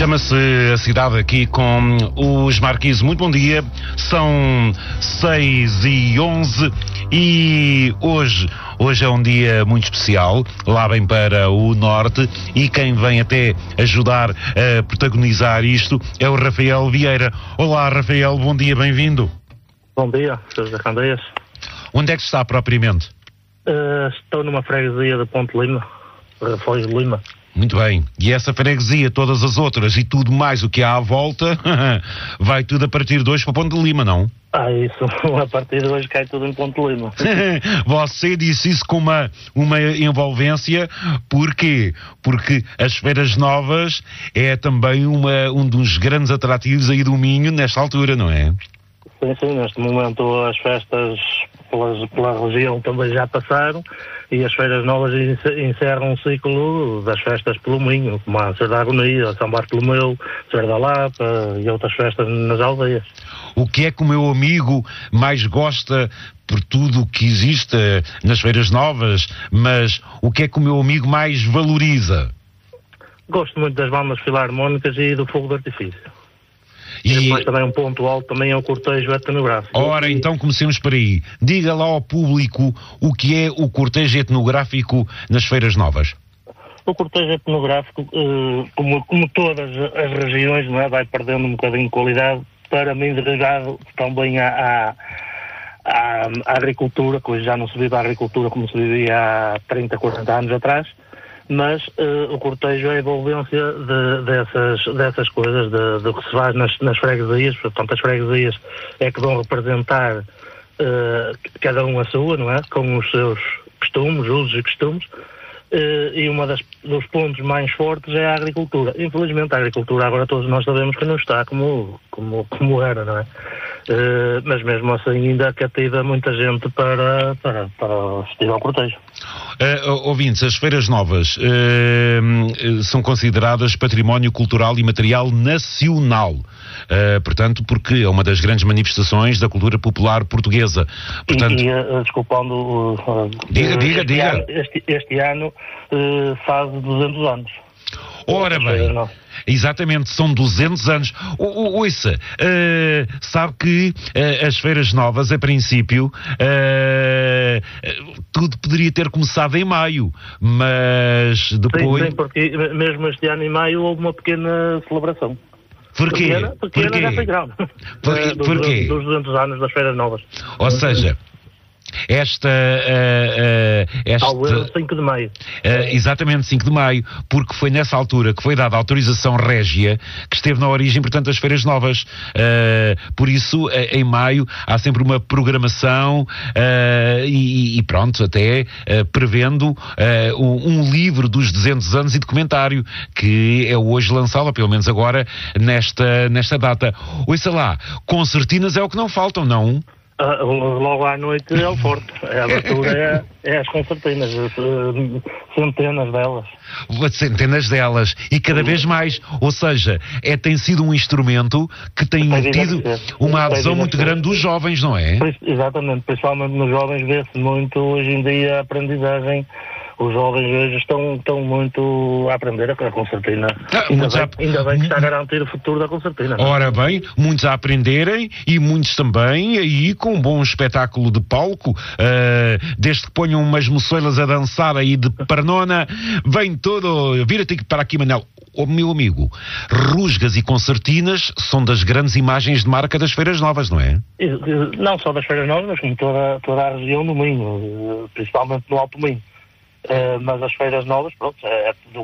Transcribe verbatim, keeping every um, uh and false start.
Chama-se a cidade aqui com os Marquises. Muito bom dia, são seis e onze e hoje, hoje é um dia muito especial, lá bem para o norte, e quem vem até ajudar a protagonizar isto é o Rafael Vieira. Olá Rafael, bom dia, bem-vindo. Bom dia, José Candeias. Onde é que está propriamente? Uh, estou numa freguesia de Ponte Lima, Foz de Lima. Muito bem. E essa freguesia, todas as outras e tudo mais o que há à volta, vai tudo a partir de hoje para Ponte de Lima, não? Ah, isso. A partir de hoje cai tudo em Ponte de Lima. Você disse isso com uma, uma envolvência. Porquê? Porque as Feiras Novas é também uma, um dos grandes atrativos aí do Minho nesta altura, não é? Sim, sim. Neste momento as festas pelas, pela região também já passaram e as Feiras Novas encerram um ciclo das festas pelo Minho, como a Ser da Agonia, São Bartolomeu, Ser da Lapa e outras festas nas aldeias. O que é que o meu amigo mais gosta por tudo o que existe nas Feiras Novas, mas o que é que o meu amigo mais valoriza? Gosto muito das bandas filarmónicas e do fogo de artifício. E, e depois também um ponto alto também é o cortejo etnográfico. Ora, e... então comecemos por aí. Diga lá ao público o que é o cortejo etnográfico nas Feiras Novas. O cortejo etnográfico, como, como todas as regiões, não é, vai perdendo um bocadinho de qualidade, para mim ligado também à, à, à agricultura, que hoje já não se vive a agricultura como se vivia há trinta, quarenta anos atrás, mas uh, o cortejo é a envolvência de, dessas, dessas coisas, de, de que se faz nas, nas freguesias. Portanto, as freguesias é que vão representar uh, cada um a sua, não é? Com os seus costumes, usos e costumes. Uh, e um dos pontos mais fortes é a agricultura. Infelizmente a agricultura agora todos nós sabemos que não está como, como, como era, não é? Uh, mas mesmo assim ainda cativa muita gente para, para, para assistir ao cortejo. Uh, ouvintes, as Feiras Novas uh, são consideradas património cultural e material nacional. Uh, portanto, porque é uma das grandes manifestações da cultura popular portuguesa. Portanto... E, e uh, desculpando... Uh, diga, diga, este diga. Ano, este, este ano uh, faz duzentos anos. Ora bem, exatamente, são duzentos anos. O, o, ouça, uh, sabe que uh, as Feiras Novas, a princípio, uh, tudo poderia ter começado em maio, mas depois... Sim, sim, porque mesmo este ano em maio houve uma pequena celebração. Porquê? Pequena, pequena Porquê? já foi grande. Por, uh, dos, porquê? Dos duzentos anos das Feiras Novas. Ou seja... Esta, uh, uh, esta ao cinco de maio. Uh, exatamente, cinco de maio, porque foi nessa altura que foi dada a autorização régia que esteve na origem, portanto, das Feiras Novas. Uh, por isso, uh, em maio, há sempre uma programação uh, e, e pronto, até uh, prevendo uh, um, um livro dos duzentos anos e documentário, que é hoje lançado, ou pelo menos agora, nesta, nesta data. Ouça lá, concertinas é o que não faltam, não? Uh, logo à noite é o forte. A abertura é, é as concertinas, uh, centenas delas. Centenas delas, e cada Sim. vez mais. Ou seja, é, tem sido um instrumento que tem Vai tido uma adesão muito grande dos jovens, não é? Exatamente, principalmente nos jovens vê-se muito hoje em dia a aprendizagem. Os jovens hoje estão, estão muito a aprender a concertina. Ah, ainda, bem, a... ainda bem que está a garantir o futuro da concertina. Não? Ora bem, muitos a aprenderem e muitos também aí com um bom espetáculo de palco, uh, desde que ponham umas moçoilas a dançar aí de pernona, vem todo, vira-te para aqui, Manel. O meu amigo, rusgas e concertinas são das grandes imagens de marca das Feiras Novas, não é? Não só das Feiras Novas, mas como toda, toda a região do Minho, principalmente no Alto Minho. Uh, mas as Feiras Novas, pronto, é do